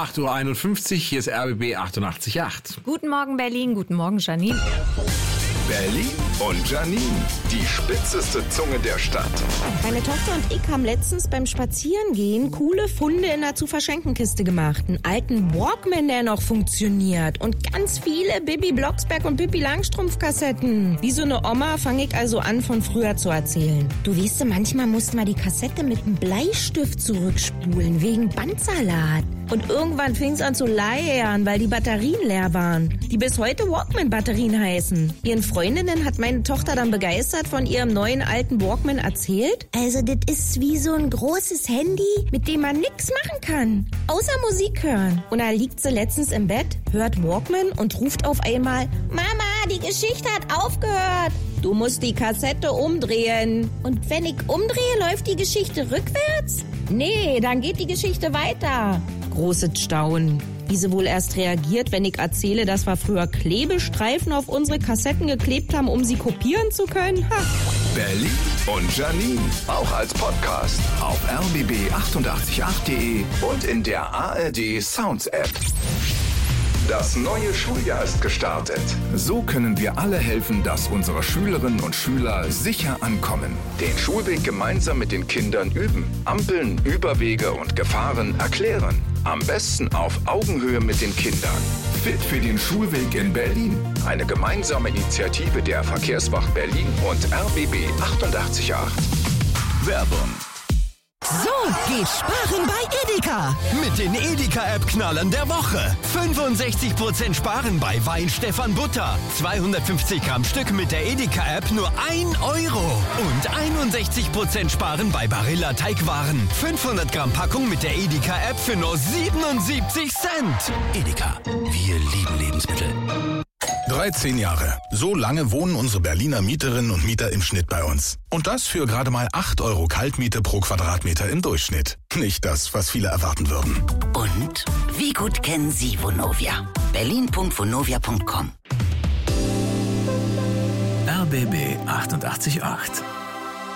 8.51 Uhr, hier ist RBB 88.8. Guten Morgen Berlin, guten Morgen Janine. Berlin und Janine, die spitzeste Zunge der Stadt. Meine Tochter und ich haben letztens beim Spazierengehen coole Funde in der Zu-Verschenken-Kiste gemacht. Einen alten Walkman, der noch funktioniert. Und ganz viele Bibi Blocksberg und Pippi Langstrumpf-Kassetten. Wie so eine Oma fange ich also an, von früher zu erzählen. Du weißt ja, manchmal mussten wir die Kassette mit einem Bleistift zurückspulen, wegen Bandsalat. Und irgendwann fing es an zu leiern, weil die Batterien leer waren. Die bis heute Walkman-Batterien heißen. Ihren Freundinnen hat meine Tochter dann begeistert von ihrem neuen alten Walkman erzählt. Also das ist wie so ein großes Handy, mit dem man nichts machen kann, außer Musik hören. Und da liegt sie letztens im Bett, hört Walkman und ruft auf einmal: Mama, die Geschichte hat aufgehört. Du musst die Kassette umdrehen. Und wenn ich umdrehe, läuft die Geschichte rückwärts? Nee, dann geht die Geschichte weiter. Großes Staunen. Wie sie wohl erst reagiert, wenn ich erzähle, dass wir früher Klebestreifen auf unsere Kassetten geklebt haben, um sie kopieren zu können. Ha. Berlin und Janine, auch als Podcast auf rbb888.de und in der ARD Sounds App. Das neue Schuljahr ist gestartet. So können wir alle helfen, dass unsere Schülerinnen und Schüler sicher ankommen. Den Schulweg gemeinsam mit den Kindern üben. Ampeln, Überwege und Gefahren erklären. Am besten auf Augenhöhe mit den Kindern. Fit für den Schulweg in Berlin. Eine gemeinsame Initiative der Verkehrswacht Berlin und RBB 88.8. Werbung. So geht Sparen bei Edeka. Mit den Edeka-App-Knallern der Woche. 65% Sparen bei Wein Stefan Butter. 250 Gramm Stück mit der Edeka-App nur 1 Euro. Und 61% Sparen bei Barilla Teigwaren. 500 Gramm Packung mit der Edeka-App für nur 77 Cent. Edeka, wir lieben Lebensmittel. 13 Jahre. So lange wohnen unsere Berliner Mieterinnen und Mieter im Schnitt bei uns. Und das für gerade mal 8 Euro Kaltmiete pro Quadratmeter im Durchschnitt. Nicht das, was viele erwarten würden. Und wie gut kennen Sie Vonovia? berlin.vonovia.com. RBB 88.8.